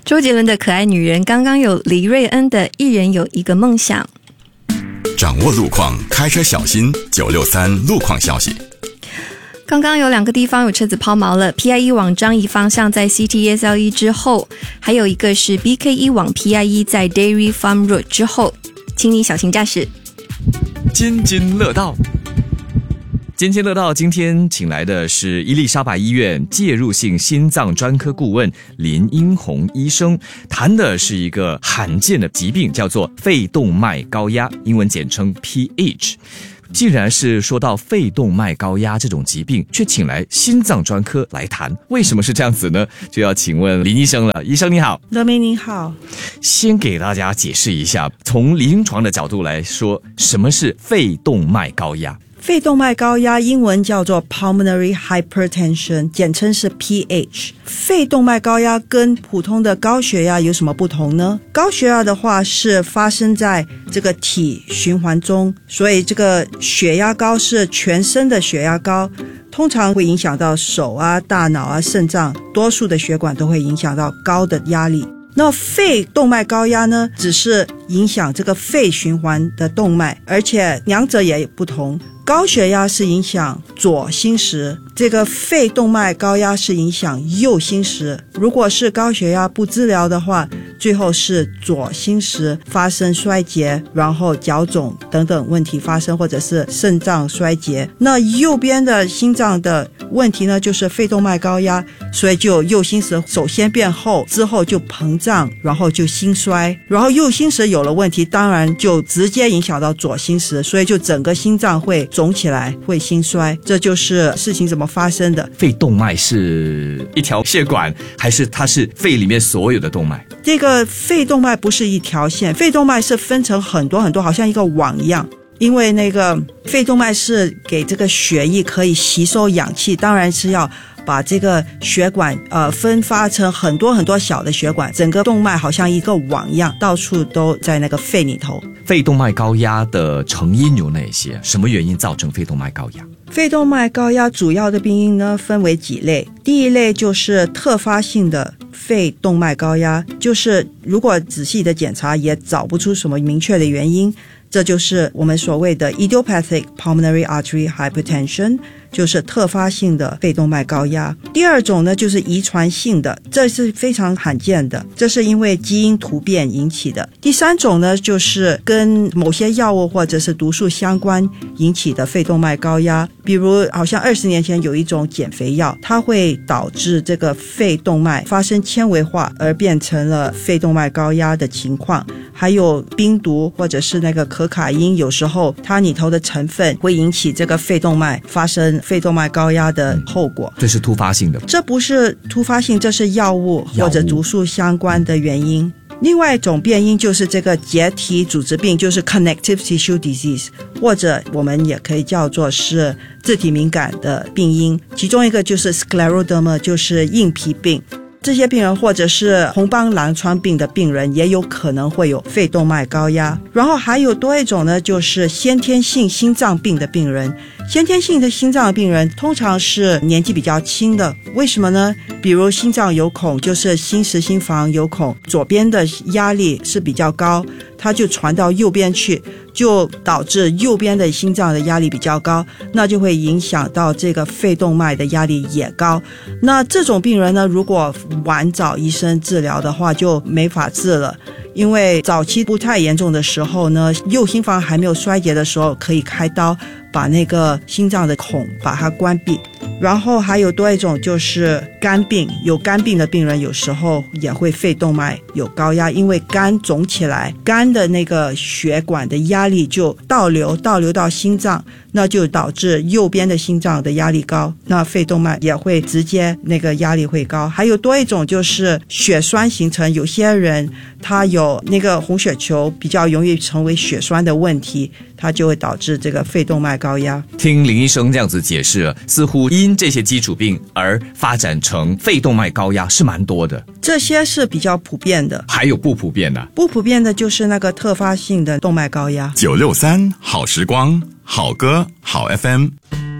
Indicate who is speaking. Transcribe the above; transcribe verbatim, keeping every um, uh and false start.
Speaker 1: 周杰伦的可爱女人，刚刚有黎瑞恩的一人有一个梦想。
Speaker 2: 掌握路况，开车小心。九六三路况消息。
Speaker 1: 刚刚有两个地方有车子抛锚了 ，P I E 往张仪方向在 C T S L E 之后，还有一个是 B K E 往 P I E 在 Dairy Farm Road 之后，请你小心驾驶。
Speaker 3: 津津乐道。津津乐道今天请来的是伊丽莎白医院介入性心脏专科顾问林英红医生，谈的是一个罕见的疾病，叫做肺动脉高压，英文简称 P H。既然是说到肺动脉高压这种疾病，却请来心脏专科来谈，为什么是这样子呢？就要请问林医生了。医生你好。
Speaker 4: 乐明你好。
Speaker 3: 先给大家解释一下，从临床的角度来说，什么是肺动脉高压？
Speaker 4: 肺动脉高压英文叫做 pulmonary hypertension， 简称是 P H。 肺动脉高压跟普通的高血压有什么不同呢？高血压的话是发生在这个体循环中，所以这个血压高是全身的血压高，通常会影响到手啊、大脑啊、肾脏，多数的血管都会影响到高的压力。那肺动脉高压呢，只是影响这个肺循环的动脉，而且两者也不同。高血压是影响左心室，这个肺动脉高压是影响右心室。如果是高血压不治疗的话，最后是左心室发生衰竭，然后脚肿等等问题发生，或者是肾脏衰竭。那右边的心脏的问题呢，就是肺动脉高压，所以就右心室首先变厚，之后就膨胀，然后就心衰，然后右心室有了问题，当然就直接影响到左心室，所以就整个心脏会肿起来，会心衰。这就是事情怎么发生的。
Speaker 3: 肺动脉是一条血管，还是它是肺里面所有的动脉？
Speaker 4: 这个肺动脉不是一条线，肺动脉是分成很多很多，好像一个网一样。因为那个肺动脉是给这个血液可以吸收氧气，当然是要把这个血管呃分发成很多很多小的血管，整个动脉好像一个网一样，到处都在那个肺里头。
Speaker 3: 肺动脉高压的成因有哪些？什么原因造成肺动脉高压？
Speaker 4: 肺动脉高压主要的病因呢，分为几类。第一类就是特发性的肺动脉高压，就是如果仔细的检查也找不出什么明确的原因，这就是我们所谓的 idiopathic pulmonary artery hypertension， 就是特发性的肺动脉高压。第二种呢，就是遗传性的，这是非常罕见的，这是因为基因突变引起的。第三种呢，就是跟某些药物或者是毒素相关引起的肺动脉高压，比如好像二十年前有一种减肥药，它会导致这个肺动脉发生纤维化，而变成了肺动脉高压的情况。还有冰毒或者是那个可卡因，有时候它里头的成分会引起这个肺动脉发生肺动脉高压的后果。
Speaker 3: 这是突发性的？
Speaker 4: 这不是突发性，这是药物或者毒素相关的原因。另外一种变因就是这个结缔组织病，就是 connective tissue disease， 或者我们也可以叫做是自体敏感的病因，其中一个就是 scleroderma， 就是硬皮病。这些病人或者是红斑狼疮病的病人也有可能会有肺动脉高压。然后还有多一种呢，就是先天性心脏病的病人。先天性的心脏的病人通常是年纪比较轻的，为什么呢？比如心脏有孔，就是心室心房有孔，左边的压力是比较高，它就传到右边去，就导致右边的心脏的压力比较高，那就会影响到这个肺动脉的压力也高。那这种病人呢，如果晚找医生治疗的话，就没法治了。因为早期不太严重的时候呢，右心房还没有衰竭的时候，可以开刀把那个心脏的孔把它关闭。然后还有多一种就是肝病，有肝病的病人有时候也会肺动脉有高压，因为肝肿起来，肝的那个血管的压力就倒流倒流到心脏，那就导致右边的心脏的压力高，那肺动脉也会直接那个压力会高。还有多一种就是血栓形成，有些人他有那个红血球比较容易成为血栓的问题，它就会导致这个肺动脉高压。
Speaker 3: 听林医生这样子解释，似乎因这些基础病而发展成肺动脉高压是蛮多的。
Speaker 4: 这些是比较普遍的。
Speaker 3: 还有不普遍的？
Speaker 4: 不普遍的就是那个特发性的动脉高压。
Speaker 2: 九六三好时光，好歌好 F M。